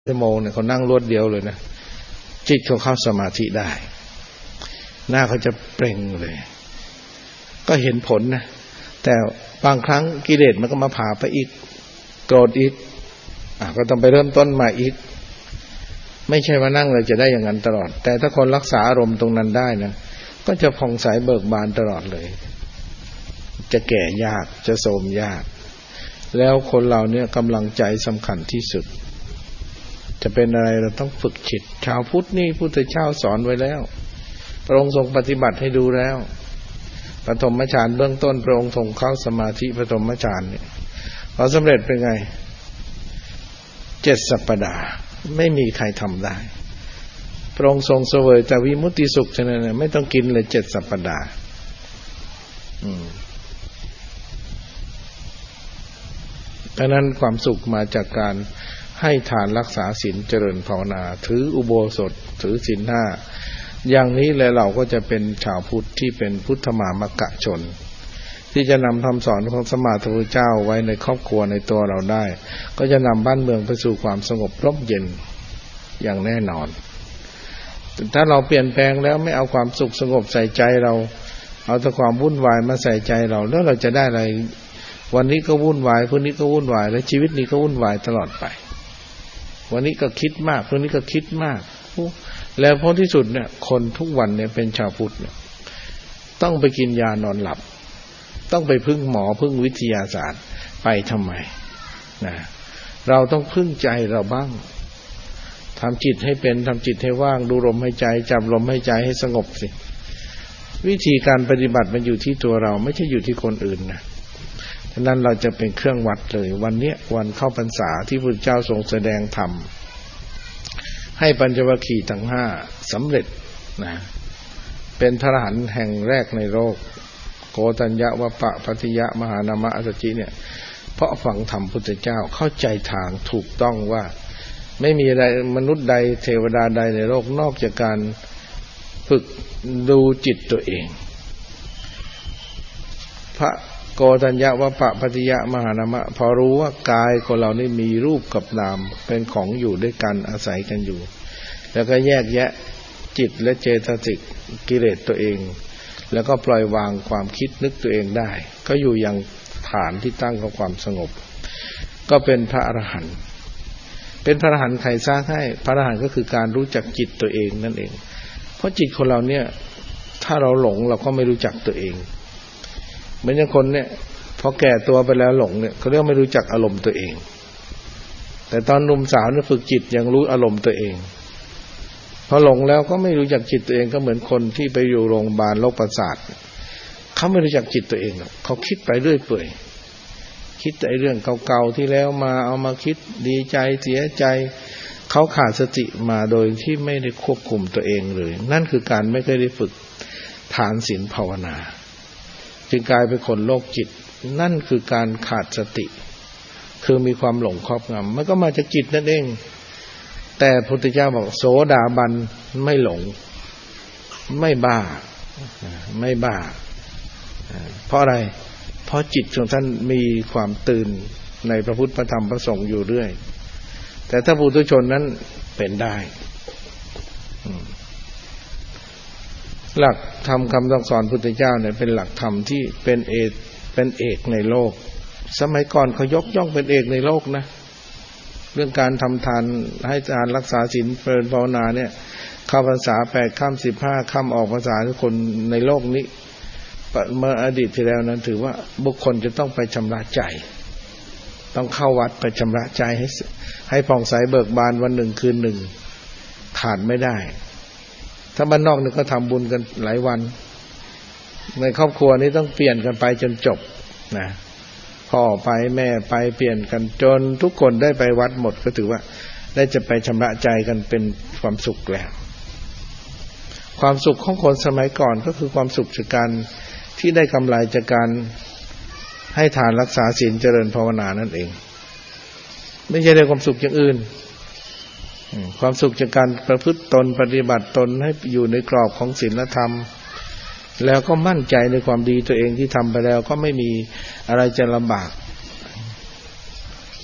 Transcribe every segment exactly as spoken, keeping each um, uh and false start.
ชั่วโมงเนี่ยเขานั่งรวดเดียวเลยนะจิตเขาเข้าสมาธิได้หน้าเขาจะเปล่งเลยก็เห็นผลนะแต่บางครั้งกิเลสมันก็มาผ่าไปอีกโกรธอีกอ่ะก็ต้องไปเริ่มต้นใหม่อีกไม่ใช่ว่านั่งเลยจะได้อย่างนั้นตลอดแต่ถ้าคนรักษาอารมณ์ตรงนั้นได้นะก็จะผ่องใสเบิกบานตลอดเลยจะแก่ยากจะโทรมยากแล้วคนเราเนี่ยกำลังใจสำคัญที่สุดจะเป็นอะไรเราต้องฝึกจิตชาวพุทธนี่พุทธเจ้าสอนไว้แล้วพระองค์ทรงปฏิบัติให้ดูแล้วปฐมฌานเบื้องต้นพระองค์ทรงเข้าสมาธิปฐมฌานเนี่ยพอสำเร็จเป็นไงเจ็ดสัปดาห์ไม่มีใครทำได้พระองค์ทรงเสวยแต่วิมุตติสุขฉะนั้นไม่ต้องกินเลยเจ็ดสัปดาห์อืมดังนั้นความสุขมาจากการให้ทานรักษาศีลเจริญภาวนาถืออุโบสถถือศีลห้าอย่างนี้แหละเราก็จะเป็นชาวพุทธที่เป็นพุทธมามกะชนที่จะนำคำสอนของสมมาสัมพุทธเจ้าไว้ในครอบครัวในตัวเราได้ก็จะนำบ้านเมืองไปสู่ความสงบร่มเย็นอย่างแน่นอนถ้าเราเปลี่ยนแปลงแล้วไม่เอาความสุขสงบใส่ใจเราเอาแต่ความวุ่นวายมาใส่ใจเราแล้วเราจะได้อะไรวันนี้ก็วุ่นวายพรุ่งนี้ก็วุ่นวายและชีวิตนี้ก็วุ่นวายตลอดไปวันนี้ก็คิดมากพรุ่งนี้ก็คิดมากแล้วพอที่สุดเนี่ยคนทุกวันเนี่ยเป็นชาวพุทธเนี่ยต้องไปกินยานอนหลับต้องไปพึ่งหมอพึ่งวิทยาศาสตร์ไปทำไมนะเราต้องพึ่งใจเราบ้างทำจิตให้เป็นทำจิตให้ว่างดูลมหายใจจับลมหายใจให้สงบสิวิธีการปฏิบัติมันอยู่ที่ตัวเราไม่ใช่อยู่ที่คนอื่นนะฉะนั้นเราจะเป็นเครื่องวัดเลยวันนี้วันเข้าพรรษาที่พระพุทธเจ้าทรงแสดงธรรมให้ปัญจวัคคีย์ทั้งห้าสำเร็จนะเป็นพระอรหันต์แห่งแรกในโลกโกฏัญญวัปปะพัทธิยะมหานามะอัสสจิเนี่ยเพราะฟังธรรมพุทธเจ้าเข้าใจทางถูกต้องว่าไม่มีอะไรมนุษย์ใดเทวดาใดในโลกนอกจากการฝึกดูจิตตัวเองพระโกฏัญญวัปปะพัทธิยะมหานามะพอรู้ว่ากายของเรานี่มีรูปกับนามเป็นของอยู่ด้วยกันอาศัยกันอยู่แล้วก็แยกแยะจิตและเจตสิกกิเลสตัวเองแล้วก็ปล่อยวางความคิดนึกตัวเองได้ก็อยู่อย่างฐานที่ตั้งของความสงบก็เป็นพระอรหันต์เป็นพระอรหันต์ใครสร้างให้พระอรหันต์ก็คือการรู้จักจิตตัวเองนั่นเองเพราะจิตคนเราเนี่ยถ้าเราหลงเราก็ไม่รู้จักตัวเองเหมือนอย่างคนเนี่ยพอแก่ตัวไปแล้วหลงเนี่ยเขาเรียกไม่รู้จักอารมณ์ตัวเองแต่ตอนหนุ่มสาวเนี่ยฝึกจิตยังรู้อารมณ์ตัวเองพอหลงแล้วก็ไม่รู้จักจิตตัวเองก็เหมือนคนที่ไปอยู่โรงพยาบาลโรคประสาทเขาไม่รู้จักจิตตัวเองหรอกเขาคิดไปเรื่อยเปื่อยคิดแต่เรื่องเก่าๆที่แล้วมาเอามาคิดดีใจเสียใจเขาขาดสติมาโดยที่ไม่ได้ควบคุมตัวเองเลยนั่นคือการไม่เคยได้ฝึกฐานศีลภาวนาจึงกลายเป็นคนโรคจิตนั่นคือการขาดสติคือมีความหลงครอบงำมันก็มาจากจิตนั่นเองแต่พระพุทธเจ้าบอกโสดาบันไม่หลงไม่บ้าไม่บ้าเพราะอะไรเพราะจิตของท่านมีความตื่นในพระพุทธพระธรรมพระสงฆ์อยู่เรื่อยแต่ถ้าปุถุชนนั้นเป็นได้หลักธรรมคำสอนพุทธเจ้าเนี่ยเป็นหลักธรรมที่เป็นเอกเป็นเอกในโลกสมัยก่อนเขายกย่องเป็นเอกในโลกนะเรื่องการทำทานให้ทานรักษาศีลเจริญภาวนาเนี่ยเข้าพรรษาแปดค่ำสิบห้าค่ำออกพรรษาทุกคนในโลกนี้เมื่ออดีตที่แล้วนั้นถือว่าบุคคลจะต้องไปชำระใจต้องเข้าวัดไปชำระใจให้ให้ผ่องใสเบิกบานวันหนึ่งคืนหนึ่งขาดไม่ได้ถ้าบ้านนอกนี่ก็ทำบุญกันหลายวันในครอบครัวนี้ต้องเปลี่ยนกันไปจนจบนะพ่อไปแม่ไปเปลี่ยนกันจนทุกคนได้ไปวัดหมดก็ถือว่าได้จะไปชำระใจกันเป็นความสุขแล้วความสุขของคนสมัยก่อนก็คือความสุขจากการที่ได้กำไรจากการให้ทานรักษาศีลเจริญภาวนานั่นเองไม่ใช่ได้ความสุขอย่างอื่นความสุขจากการประพฤติตนปฏิบัติตนให้อยู่ในกรอบของศีลธรรมแล้วก็มั่นใจในความดีตัวเองที่ทำไปแล้วก็ไม่มีอะไรจะลำบาก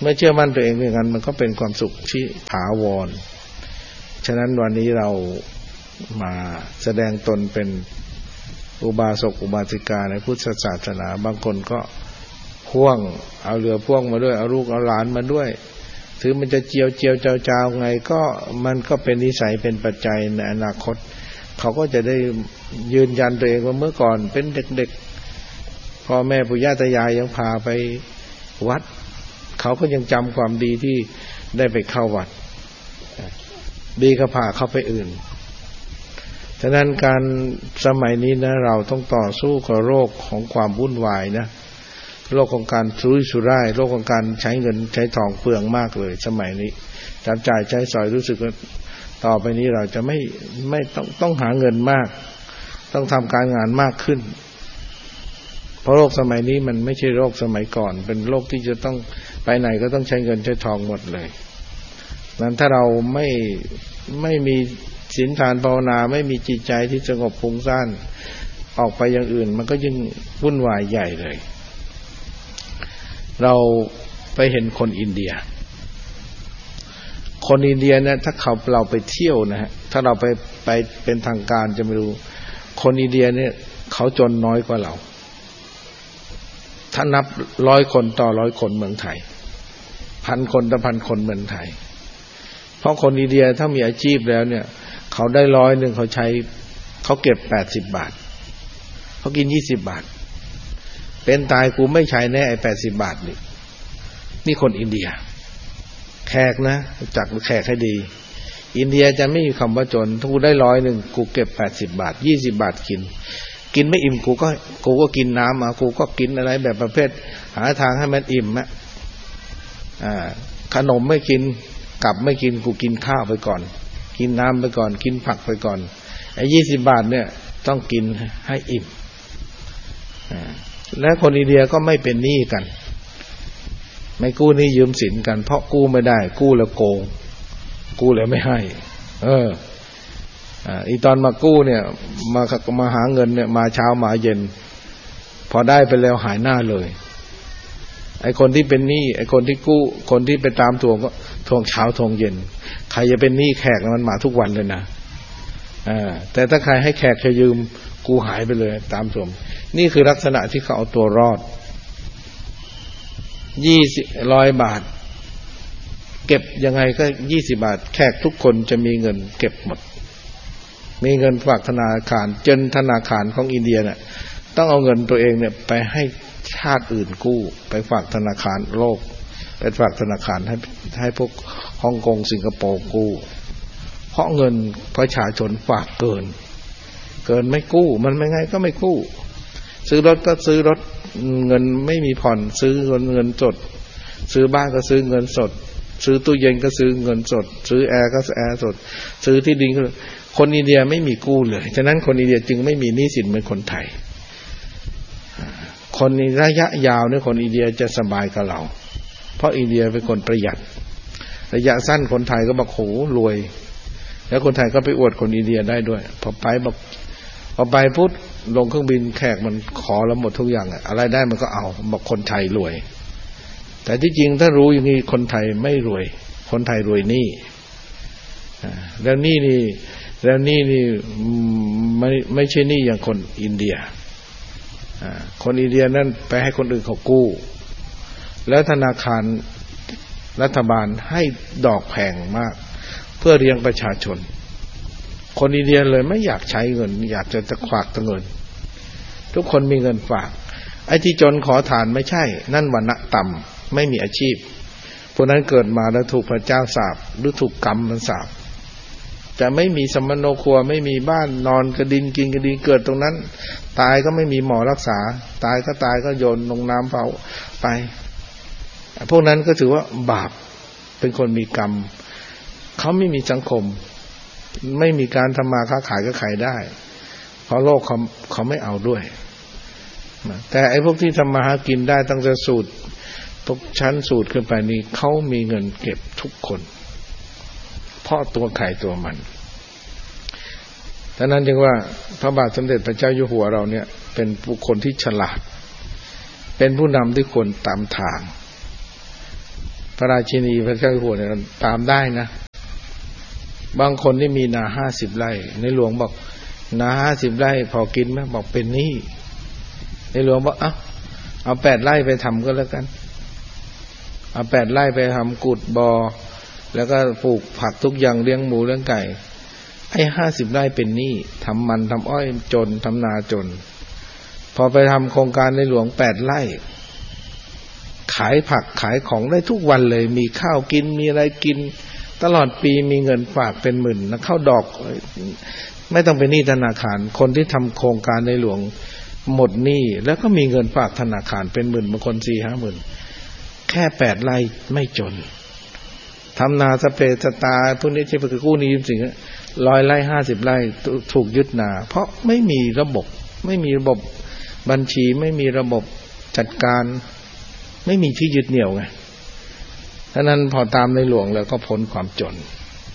เมื่อเชื่อมั่นตัวเองอย่างนั้นมันก็เป็นความสุขที่ถาวรฉะนั้นวันนี้เรามาแสดงตนเป็นอุบาสกอุบาสิกาในพุทธศาสนาบางคนก็พ่วงเอาเรือพ่วงมาด้วยเอาลูกเอาหลานมาด้วยถึงมันจะเจียวเจียวเจ้าเจ้าไงก็มันก็เป็นนิสัยเป็นปัจจัยในอนาคตเขาก็จะได้ยืนยันตัวเองว่าเมื่อก่อนเป็นเด็กๆพ่อแม่ปู่ย่าตายายยังพาไปวัดเขาก็ยังจำความดีที่ได้ไปเข้าวัดดีก็พาเข้าไปอื่นฉะนั้นการสมัยนี้นะเราต้องต่อสู้กับโรคของความวุ่นวายนะโรคของการสุรุ่ยสุร่ายโรคของการใช้เงินใช้ทองเปลืองมากเลยสมัยนี้จับจ่ายใช้สอยรู้สึกว่าต่อไปนี้เราจะไม่ไม่ต้องต้องหาเงินมากต้องทำการงานมากขึ้นเพราะโรคสมัยนี้มันไม่ใช่โรคสมัยก่อนเป็นโรคที่จะต้องไปไหนก็ต้องใช้เงินใช้ทองหมดเลยนั้นถ้าเราไม่ไม่มีศีลทานภาวนาไม่มีจิตใจที่สงบฟุ้งซ่านออกไปอย่างอื่นมันก็ยิ่งวุ่นวายใหญ่เลยเราไปเห็นคนอินเดียคนอินเดียเนี่ยถ้าเขาเราไปเที่ยวนะฮะถ้าเราไปไปเป็นทางการจะไม่รู้คนอินเดียเนี่ยเขาจนน้อยกว่าเราถ้านับร้อยคนต่อร้อยคนเมืองไทยพันคนต่อพันคนเมืองไทยเพราะคนอินเดียถ้ามีอาชีพแล้วเนี่ยเขาได้ร้อยหนึ่งเขาใช้เขาเก็บแปดสิบบาทเขากินยี่สิบบาทเป็นตายกูไม่ใช้แน่ไอ้แปดสิบบาทนี่นี่คนอินเดียแขกนะจักแขกให้ดีอินเดียจะไม่มีคำว่าจนถ้ากูได้ร้อยหนึ่งกูเก็บแปดสิบบาทยี่สิบบาทกินกินไม่อิ่มกูก็กูก็กินน้ำมากูก็กินอะไรแบบประเภทหาทางให้มันอิ่มอะอ่าขนมไม่กินกลับไม่กินกูกินข้าวไปก่อนกินน้ำไปก่อนกินผักไปก่อนไอ้ยี่สิบบาทเนี่ยต้องกินให้อิ่มและคนอินเดียก็ไม่เป็นหนี้กันไม่กู้หนี้ยืมสินกันเพราะกู้ไม่ได้กู้แล้วโกงกู้แล้วไม่ให้เอออ่าอีตอนมากู้เนี่ยมามาหาเงินเนี่ยมาเช้ามาเย็นพอได้ไปแล้วหายหน้าเลยไอ้คนที่เป็นหนี้ไอ้คนที่กู้คนที่ไปตามทวงก็ทวงเช้าทวงเย็นใครจะเป็นหนี้แขกมันมาทุกวันเลยนะอ่าแต่ถ้าใครให้แขกจะยืมกูหายไปเลยตามทวงนี่คือลักษณะที่เขาเอาตัวรอดยี่สิบร้อยบาทเก็บยังไงก็ยี่สิบบาทแขกทุกคนจะมีเงินเก็บหมดมีเงินฝากธนาคารจนธนาคารของอินเดียเนี่ยต้องเอาเงินตัวเองเนี่ยไปให้ชาติอื่นกู้ไปฝากธนาคารโลกไปฝากธนาคารให้ให้พวกฮ่องกงสิงคโปร์กู้เพราะเงินประชาชนฝากเกินเกินไม่กู้มันไม่ไงก็ไม่กู้ซื้อรถก็ซื้อรถเงินไม่มีผ่อนซื้อเงินเงินสดซื้อบ้านก็ซื้อเงินสดซื้อตู้เย็นก็ซื้อเงินสดซื้อแอร์ก็แอร์สดซื้อที่ดินก็คนอินเดียไม่มีกู้เลยฉะนั้นคนอินเดียจึงไม่มีหนี้สินเหมือนคนไทยคนในระยะยาวเนี่ยคนอินเดียจะสบายกับเราเพราะอินเดียเป็นคนประหยัดระยะสั้นคนไทยก็บอกโหรวยแล้วคนไทยก็ไปอวดคนอินเดียได้ด้วยพอไปบอกพอไปพูดลงเครื่องบินแขกมันขอแล้วหมดทุกอย่างอะไรได้มันก็เอาบอกคนไทยรวยแต่ที่จริงถ้ารู้อย่างนี้คนไทยไม่รวยคนไทยรวยหนี้แล้วหนี้นี่แล้วหนี้นี่ไม่ไม่ใช่หนี้อย่างคนอินเดียคนอินเดียนั่นไปให้คนอื่นเขากู้แล้วธนาคารรัฐบาลให้ดอกแพงมากเพื่อเลี้ยงประชาชนคนอินเดียเลยไม่อยากใช้เงินอยากจะจะฝากเงินทุกคนมีเงินฝากไอ้ที่จนขอทานไม่ใช่นั่นวรรณะต่ำไม่มีอาชีพพวกนั้นเกิดมาแล้วถูกพระเจ้าสาปหรือถูกกรรมมันสาปจะไม่มีสมโนครัวไม่มีบ้านนอนกระดินกินกระดินเกิดตรงนั้นตายก็ไม่มีหมอรักษาตายก็ตายก็โยนลงน้ำเผาไปพวกนั้นก็ถือว่าบาปเป็นคนมีกรรมเขาไม่มีสังคมไม่มีการทำมาค้าขายก็ขายได้เพราะโลกเขาเขาไม่เอาด้วยแต่ไอ้พวกที่ทำมาหากินได้ตั้งแต่สูตรทุกชั้นสูตรขึ้นไปนี้เขามีเงินเก็บทุกคนเพราะตัวไข่ตัวมันดังนั้นจึงว่าพระบาทสมเด็จพระเจ้าอยู่หัวเราเนี่ยเป็นบุคคลที่ฉลาดเป็นผู้นำที่ควรตามทางพระราชินีพระเจ้าอยู่หัวเนี่ยตามได้นะบางคนที่มีนาห้าสิบไร่ในหลวงบอกนาห้าสิบไร่พอกินไหมบอกเป็นหนี้ในหลวงบอกเอาเอาแปดไร่ไปทำก็แล้วกันเอาแปดไร่ไปทำกุดบอ่อแล้วก็ปลูกผักทุกอย่างเลี้ยงหมูเลี้ยงไก่ไอ้ห้าสิบไร่เป็นหนี้ทำมันทำอ้อยจนทำนาจนพอไปทำโครงการในหลวงแปดไร่ขายผักขายของได้ทุกวันเลยมีข้าวกินมีอะไรกินตลอดปีมีเงินฝากเป็นหมื่นนะเข้าดอกไม่ต้องเป็นหนี้ธนาคารคนที่ทำโครงการในหลวงหมดหนี้แล้วก็มีเงินฝากธนาคารเป็นหมื่นบางคนสี่ห้าหมื่นแค่แปดไร่ไม่จนทำนาสเปรสตาพวกนี้ที่ไปกู้หนี้ยืมสินร้อยไร่ห้าสิบไร่ถูกยึดนาเพราะไม่มีระบบไม่มีระบบบัญชีไม่มีระบบจัดการไม่มีที่ยึดเหนี่ยวไงฉะนั้นพอตามในหลวงแล้วก็พ้นความจน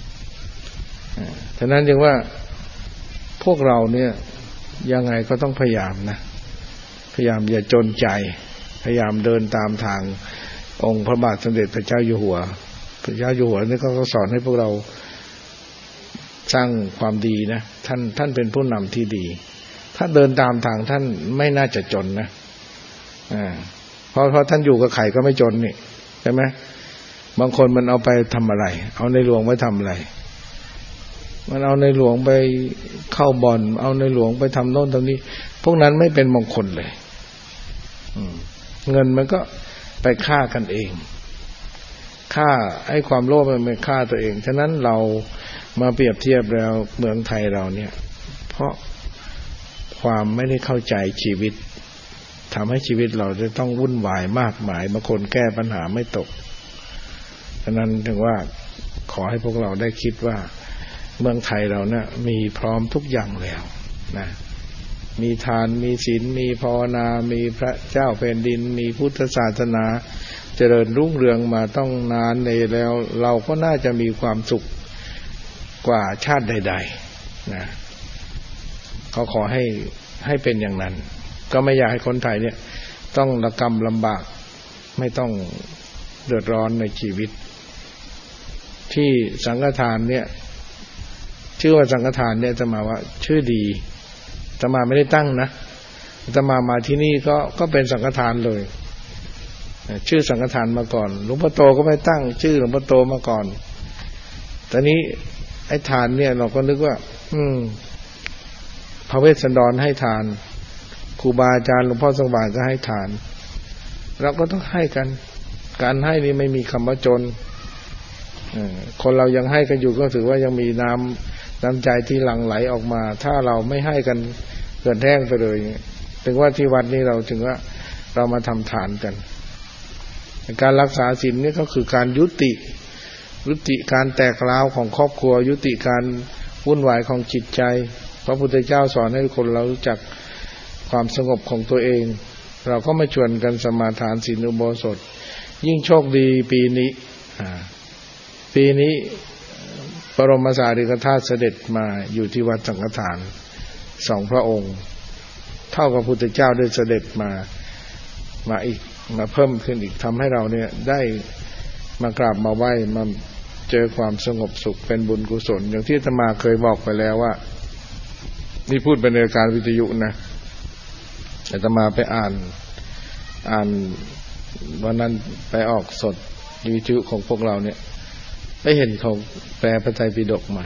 ฉะนั้นจึงว่าพวกเราเนี่ยยังไงก็ต้องพยายามนะพยายามอย่าจนใจพยายามเดินตามทางองค์พระบาทสมเด็จพระเจ้าอยู่หัวพระเจ้าอยู่หัวนี่ก็สอนให้พวกเราสร้างความดีนะท่านท่านเป็นผู้นำที่ดีถ้าเดินตามทางท่านไม่น่าจะจนนะอ่าเพราะเพราะท่านอยู่กับใครก็ไม่จนนี่ใช่ไหมบางคนมันเอาไปทำอะไรเอาในหลวงไว้ทำอะไรมันเอาในหลวงไปเข้าบ่อนเอาในหลวงไปทำโน่นทำนี้พวกนั้นไม่เป็นมงคลเลยเงินมันก็ไปฆ่ากันเองฆ่าไอ้ความโลภมันไปฆ่าตัวเองฉะนั้นเรามาเปรียบเทียบแล้วเมืองไทยเราเนี่ยเพราะความไม่ได้เข้าใจชีวิตทำให้ชีวิตเราจะต้องวุ่นวายมากมายบางคนแก้ปัญหาไม่ตกฉะนั้นถึงว่าขอให้พวกเราได้คิดว่าเมืองไทยเราเนี่ยมีพร้อมทุกอย่างแล้วนะมีทานมีศีลมีภาวนามีพระเจ้าแผ่นดินมีพุทธศาสนาเจริญรุ่งเรืองมาต้องนานในแล้วเราก็น่าจะมีความสุขกว่าชาติใดๆนะเขาขอให้ให้เป็นอย่างนั้นก็ไม่อยากให้คนไทยเนี่ยต้องระกำลำบากไม่ต้องเดือดร้อนในชีวิตที่สังฆทานเนี่ยชื่อว่าสังฆทานเนี่ยจะมาว่าชื่อดีจะมาไม่ได้ตั้งนะจะมามาที่นี่ก็ก็เป็นสังฆทานเลยชื่อสังฆทานมาก่อนหลวงพ่อโตก็ไม่ตั้งชื่อหลวงพ่อโตมาก่อนตอนนี้ไอ้ทานเนี่ยเราก็นึกว่าอืมพระเวสสันดรให้ทานครูบาอาจารย์หลวงพ่อสว่างก็ให้ทานเราก็ต้องให้กันการให้นี่ไม่มีคำว่าจนคนเรายังให้กันอยู่ก็ถือว่ายังมีน้ำน้ำใจที่หลั่งไหลออกมาถ้าเราไม่ให้กันเกิดแห้งไปเลยถึงว่าที่วัดนี้เราถึงว่าเรามาทำทานกันการรักษาศีลนี่ก็คือการยุติยุติการแตกร้าวของครอบครัวยุติการวุ่นวายของจิตใจพระพุทธเจ้าสอนให้คนเรารู้จักความสงบของตัวเองเราก็มาชวนกันสมาทานศีลอุโบสถยิ่งโชคดีปีนี้ปีนี้บรมสารีริกธาตุเสด็จมาอยู่ที่วัดสังฆทานสองพระองค์เท่ากับพระพุทธเจ้าได้เสด็จมามาอีกมาเพิ่มขึ้นอีกทำให้เราเนี่ยได้มากราบมาไหว้มาเจอความสงบสุขเป็นบุญกุศลอย่างที่อาตมาเคยบอกไปแล้วว่านี่พูดเป็นรายการวิทยุนะอาตมาไปอ่านอ่านวันนั้นไปออกสดวิทยุของพวกเราเนี่ยได้เห็นเขาแปลพระไตรปิฎกมา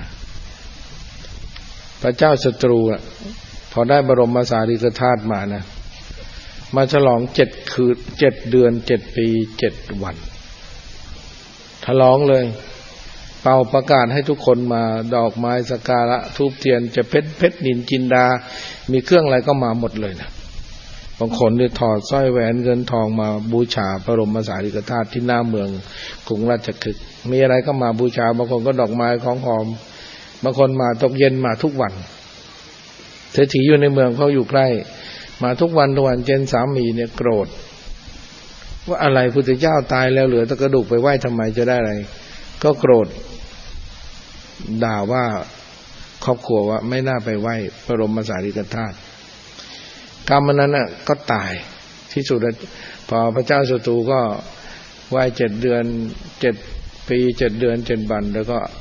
พระเจ้าศัตรูอ่ะพอได้บรมสารีริกธาตุมานะมาฉลองเจ็ดคืนเจ็ดเดือนเจ็ดปีเจ็ดวันฉลองเลยเป่าประกาศให้ทุกคนมาดอกไม้สักการะธูปเทียนจะเพชรเพชรนินจินดามีเครื่องอะไรก็มาหมดเลยนะบางคนเนี่ยถอดสร้อยแหวนเงินทองมาบูชาพระบรมสารีริกธาตุที่หน้าเมืองกรุงราชคฤห์มีอะไรก็มาบูชาบางคนก็ดอกไม้ของหอมบางคนมาตกเย็นมาทุกวันเศรษฐีอยู่ในเมืองเขาอยู่ใกล้มาทุกวันทุกวันเจนสามีเนี่ยโกรธว่าอะไรพุทธเจ้าตายแล้วเหลือแต่กระดูกไปไหว้ทำไมจะได้อะไรก็โกรธด่าว่าครอบครัวว่าไม่น่าไปไหว้พระบรมสารีริกธาตุกรรมนั้นน่ะก็ตายที่สุดพอพระเจ้าศัตรูก็วัยเจ็ดเดือนเจ็ดปีเจ็ดเดือนเจ็ดวันแล้วก็